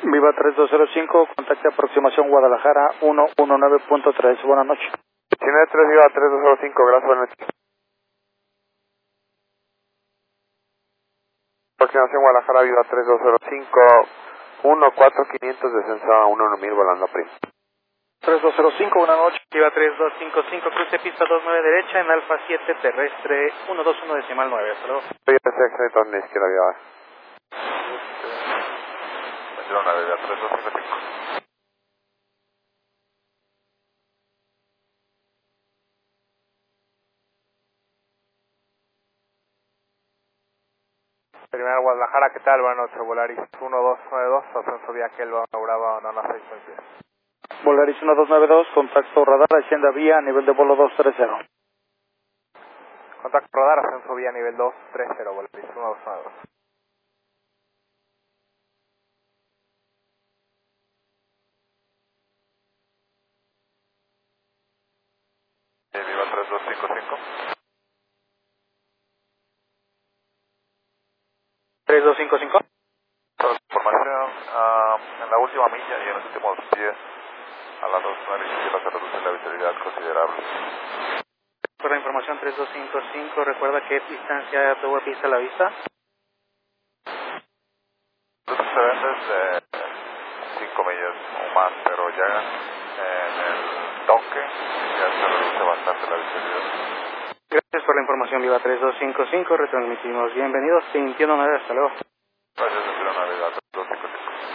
Viva 3205, contacte aproximación Guadalajara 119.3. Buenas noches. 193 Viva 3205, gracias, buenas noches. Aproximación Guadalajara Viva 3205, 14500, descenso a 11000, volando primo. 3205, buenas noches. Viva 3255, cruce pista 29 derecha en Alfa 7 terrestre 121 decimal 9, hasta luego. Viva 6, torno izquierda, Viva. Metieron la Viva 3255. Primera Guadalajara, ¿qué tal? Buenas noches, Volaris 1292, ascenso vía Kelva, Brava, Nona 610. Volaris 1292, contacto radar, hacienda vía, nivel de vuelo 230. Contacto radar, ascenso vía nivel 230, Volaris 1292. Viva 3255. 3255. Información en la última milla y en los últimos 10 a las 2:09 se reduce la visibilidad considerable. Por la información 3255, recuerda qué distancia tuvo pista a la vista. Entonces se ven desde 5 millas o más, pero ya en el toque ya se reduce bastante la visibilidad. Gracias por la información, Viva 3255, retransmitimos. Bienvenidos, sintiendo 9, hasta luego.